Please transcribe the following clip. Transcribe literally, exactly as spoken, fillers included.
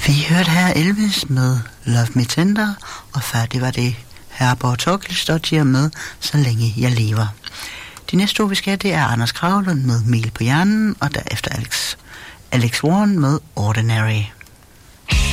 Vi hørte her Elvis med Love Me Tender, og før det var det Herborg Torkelsdottir med Så længe jeg lever. De næste ord vi skal, det er Anders Kravlund med Mel på hjernen, og derefter Alex, Alex Warren med Ordinary.